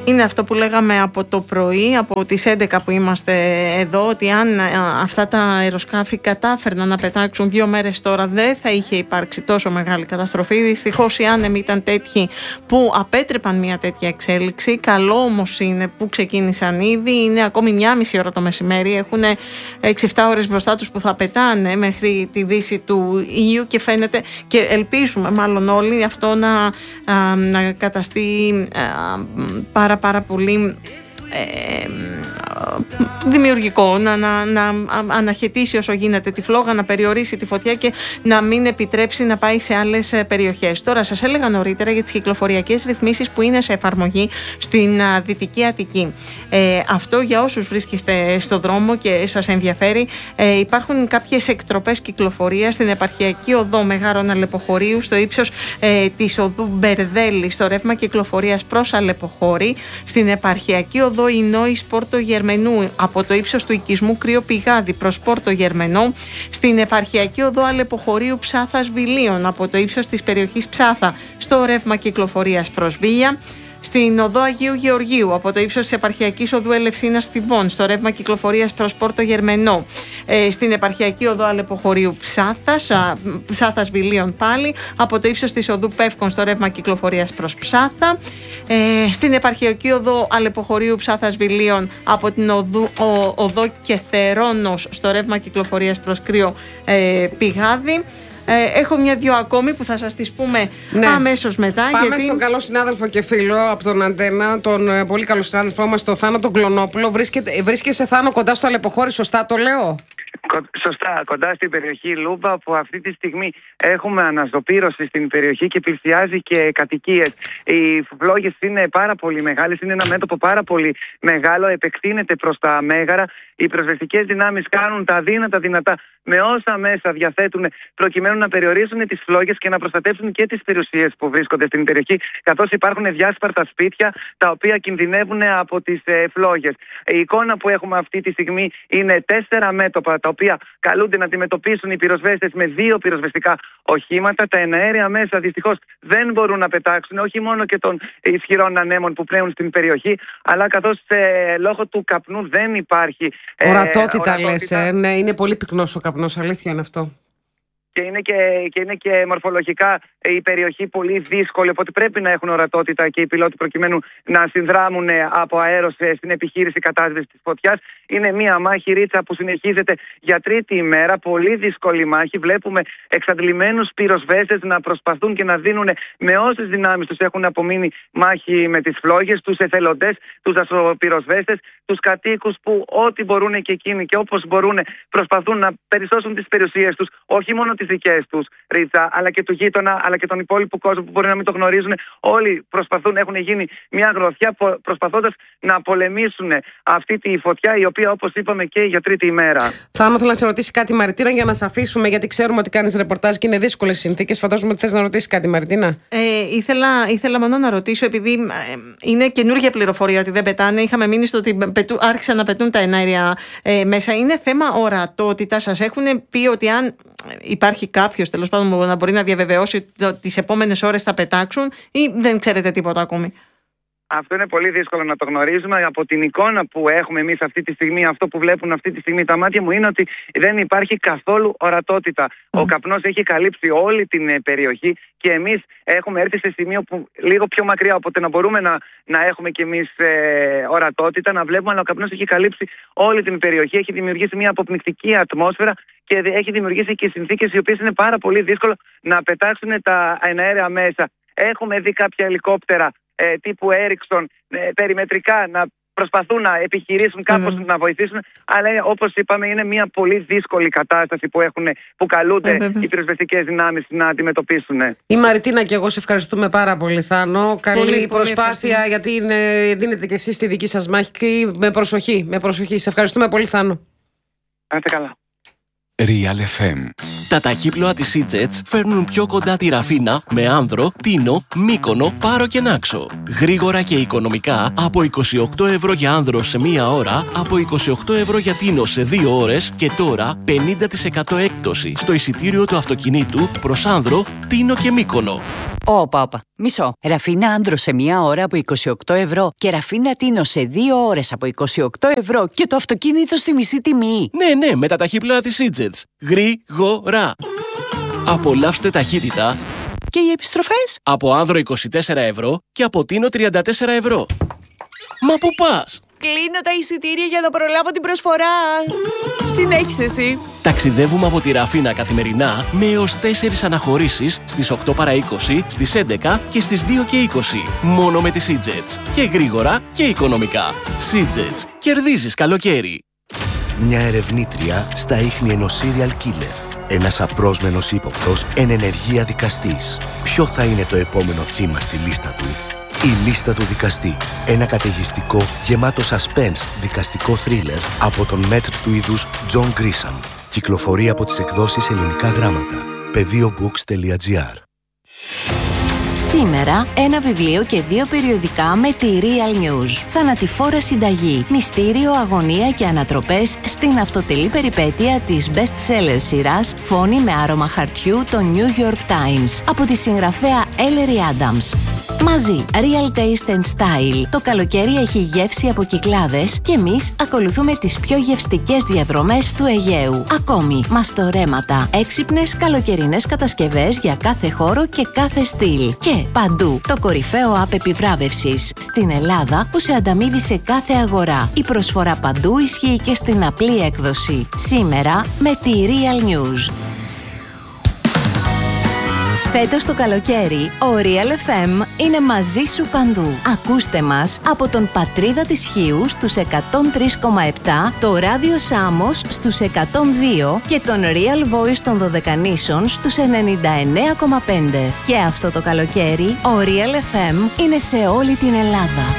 είναι αυτό που λέγαμε από το πρωί, από τις 11 που είμαστε εδώ, ότι αν αυτά τα αεροσκάφη κατάφερναν να πετάξουν 2 μέρες τώρα, δεν θα είχε υπάρξει τόσο μεγάλη καταστροφή. Δυστυχώς οι άνεμοι ήταν τέτοιοι που απέτρεπαν μια τέτοια εξέλιξη. Καλό όμως είναι που ξεκίνησαν ήδη. Είναι ακόμη 1,5 ώρα το μεσημέρι. Έχουν 6-7 ώρες μπροστά τους που θα πετάνε μέχρι τη δύση του ήλιου και φαίνεται, και ελπίζουμε μάλλον όλοι, αυτό να καταστεί πάρα πολύ δημιουργικό, να αναχαιτήσει όσο γίνεται τη φλόγα, να περιορίσει τη φωτιά και να μην επιτρέψει να πάει σε άλλες περιοχές. Τώρα σας έλεγα νωρίτερα για τις κυκλοφοριακές ρυθμίσεις που είναι σε εφαρμογή στην Δυτική Αττική. Αυτό για όσους βρίσκεστε στο δρόμο και σας ενδιαφέρει, υπάρχουν κάποιες εκτροπές κυκλοφορίας στην επαρχιακή οδό Μεγάρων Αλεποχωρίου, στο ύψος της οδού Μπερδέλη, στο ρεύμα κυκλοφορίας προς Αλεποχώρη, στην επαρχιακή οδό Ινόης Πόρτο Γερμενού, από το ύψος του οικισμού Κρύο Πηγάδι προς Πόρτο Γερμενό, στην επαρχιακή οδό Αλεποχωρίου Ψάθας Βιλίων, από το ύψος της περιοχής Ψάθα στο ρεύμα κυκλοφορίας προς Βίλια, στην οδό Αγίου Γεωργίου, από το ύψος της επαρχιακής οδού Ελευσίνας Στιβών στο ρεύμα κυκλοφορίας προς Πόρτο Γερμενό, στην επαρχιακή οδό Αλεποχωρίου Ψάθας Βιλίων πάλι, από το ύψος της οδού Πεύκων στο ρεύμα κυκλοφορίας προς Ψάθα, στην επαρχιακή οδό Αλεποχωρίου Ψάθας Βιλίων, από την οδό Κεθερώνος στο ρεύμα κυκλοφορίας προς Κρύο Πηγάδι. Έχω 1-2 ακόμη που θα σας τις πούμε αμέσως μετά. Πάμε στον καλό συνάδελφο και φίλο από τον Αντένα, τον πολύ καλό συνάδελφό μας, τον Θάνο τον Κλωνόπουλο. Βρίσκεσαι, Θάνο, κοντά στο Αλεποχώρι, σωστά το λέω? Σωστά, κοντά στην περιοχή Λούμπα, που αυτή τη στιγμή έχουμε αναζωπήρωση στην περιοχή και πλησιάζει και κατοικίες. Οι φλόγες είναι πάρα πολύ μεγάλες, είναι ένα μέτωπο πάρα πολύ μεγάλο, επεκτείνεται προς τα Μέγαρα. Οι πυροσβεστικές δυνάμεις κάνουν τα αδύνατα δυνατά με όσα μέσα διαθέτουν, προκειμένου να περιορίσουν τις φλόγες και να προστατεύσουν και τις περιουσίες που βρίσκονται στην περιοχή, καθώς υπάρχουν διάσπαρτα σπίτια τα οποία κινδυνεύουν από τις φλόγες. Η εικόνα που έχουμε αυτή τη στιγμή είναι 4 μέτωπα, τα οποία καλούνται να αντιμετωπίσουν οι πυροσβέστες με 2 πυροσβεστικά οχήματα. Τα εναέρια μέσα δυστυχώς δεν μπορούν να πετάξουν, όχι μόνο και των ισχυρών ανέμων που πνέουν στην περιοχή, αλλά καθώς λόγω του καπνού δεν υπάρχει ορατότητα. Λες, ναι, είναι πολύ πυκνός ο καπνός, αλήθεια είναι αυτό. Και είναι και μορφολογικά η περιοχή πολύ δύσκολη, οπότε πρέπει να έχουν ορατότητα και οι πιλότοι προκειμένου να συνδράμουν από αέρος στην επιχείρηση κατάσβεσης της φωτιάς. Είναι μια μάχη, Ρίτσα, που συνεχίζεται για 3η ημέρα. Πολύ δύσκολη μάχη. Βλέπουμε εξαντλημένους πυροσβέστες να προσπαθούν και να δίνουν με όσες δυνάμεις τους έχουν απομείνει μάχη με τις φλόγες, τους εθελοντές, τους δασοπυροσβέστες, τους κατοίκους που ό,τι μπορούν και εκείνοι και όπως μπορούν προσπαθούν να περισσώσουν τις περιουσίες τους, όχι μόνο τις δικές τους, Ρίτσα, αλλά και του γείτονα, αλλά και τον υπόλοιπο κόσμο που μπορεί να μην το γνωρίζουν. Όλοι προσπαθούν, έχουν γίνει μια γροθιά προσπαθώντας να πολεμήσουν αυτή τη φωτιά, η οποία, όπως είπαμε, και για 3η ημέρα. Θάνο, θέλω να σε ρωτήσει κάτι, Μαριτίνα, για να σε αφήσουμε, γιατί ξέρουμε ότι κάνεις ρεπορτάζ και είναι δύσκολες συνθήκες. Φαντάζομαι ότι θες να ρωτήσεις κάτι, Μαριτίνα. Ήθελα μόνο να ρωτήσω, επειδή είναι καινούργια πληροφορία ότι δεν πετάνε. Είχαμε μείνει στο ότι άρχισαν να πετούν τα εναέρια μέσα. Είναι θέμα ορατότητα. Σας έχουν πει ότι αν υπάρχει κάποιος, τέλος πάντων, να μπορεί να διαβεβαιώσει ότι τις επόμενες ώρες θα πετάξουν, ή δεν ξέρετε τίποτα ακόμη? Αυτό είναι πολύ δύσκολο να το γνωρίζουμε. Από την εικόνα που έχουμε εμείς αυτή τη στιγμή, αυτό που βλέπουν αυτή τη στιγμή τα μάτια μου είναι ότι δεν υπάρχει καθόλου ορατότητα. Ο καπνός έχει καλύψει όλη την περιοχή και εμείς έχουμε έρθει σε σημείο που λίγο πιο μακριά, οπότε να μπορούμε να έχουμε κι εμείς ορατότητα, να βλέπουμε, αλλά ο καπνός έχει καλύψει όλη την περιοχή, έχει δημιουργήσει μια αποπνικτική ατμόσφαιρα και έχει δημιουργήσει και συνθήκες οι οποίες είναι πάρα πολύ δύσκολο να πετάξουν τα εναέρια μέσα. Έχουμε δει κάποια ελικόπτερα τύπου Έριξον περιμετρικά να προσπαθούν να επιχειρήσουν κάπως να βοηθήσουν, αλλά όπως είπαμε είναι μια πολύ δύσκολη κατάσταση που καλούνται οι πυροσβεστικές δυνάμεις να αντιμετωπίσουν. Η Μαριτίνα και εγώ σε ευχαριστούμε πάρα πολύ, Θάνο. Καλή προσπάθεια, γιατί δίνετε και εσείς τη δική σας μάχη με προσοχή. Σε ευχαριστούμε πολύ, Θάνο. Να είστε καλά. Real FM. Τα ταχύπλοα της Seajets φέρνουν πιο κοντά τη Ραφίνα με Άνδρο, Τίνο, Μύκονο, Πάρο και Νάξο. Γρήγορα και οικονομικά από 28 ευρώ για Άνδρο σε 1 ώρα, από 28 ευρώ για Τίνο σε 2 ώρες και τώρα 50% έκπτωση στο εισιτήριο του αυτοκινήτου προς Άνδρο, Τίνο και Μύκονο. Όπα. Μισό. Ραφίνα Άνδρο σε 1 ώρα από 28 ευρώ και Ραφίνα Τίνο σε 2 ώρες από 28 ευρώ και το αυτοκίνητο στη μισή τιμή. Ναι, με τα ταχύπλοα της Seajets. Γρήγορα. Απολαύστε ταχύτητα. Και οι επιστροφές? Από Άνδρο 24 ευρώ και από Τίνο 34 ευρώ. Μα πού πας? Κλείνω τα εισιτήρια για να προλάβω την προσφορά. Συνέχισε εσύ. Ταξιδεύουμε από τη Ραφίνα καθημερινά με έως 4 αναχωρήσεις στις 8 παρά 20, στις 11 και στις 2 και 20. Μόνο με τη Seajets. Και γρήγορα και οικονομικά. Seajets. Κερδίζεις καλοκαίρι. Μια ερευνήτρια στα ίχνη ενός serial killer. Ένας απρόσμενος ύποπτος εν ενεργεία δικαστής. Ποιο θα είναι το επόμενο θύμα στη λίστα του? Η λίστα του δικαστή. Ένα καταιγιστικό, γεμάτο suspense δικαστικό θρίλερ από τον μέτρ του είδους John Grisham. Κυκλοφορεί από τις εκδόσεις Ελληνικά Γράμματα. Πεδίobooks.gr. Σήμερα, ένα βιβλίο και 2 περιοδικά με τη Real News. Θανατηφόρα συνταγή, μυστήριο, αγωνία και ανατροπές στην αυτοτελή περιπέτεια της best-seller σειράς Φόνη με άρωμα χαρτιού το New York Times από τη συγγραφέα Ellery Adams. Μαζί, Real Taste and Style. Το καλοκαίρι έχει γεύση από Κυκλάδες και εμείς ακολουθούμε τις πιο γευστικές διαδρομές του Αιγαίου. Ακόμη, μαστορέματα, έξυπνες καλοκαιρινές κατασκευές για κάθε χώρο και κάθε στυλ. Και παντού, το κορυφαίο app επιβράβευσης στην Ελλάδα που σε ανταμείβει σε κάθε αγορά. Η προσφορά παντού ισχύει και στην απλή έκδοση. Σήμερα με τη Real News. Φέτος το καλοκαίρι, ο Real FM είναι μαζί σου παντού. Ακούστε μας από τον Πατρίδα της Χίου στους 103,7, το Ράδιο Σάμος στους 102 και τον Real Voice των Δωδεκανήσων στους 99,5. Και αυτό το καλοκαίρι, ο Real FM είναι σε όλη την Ελλάδα.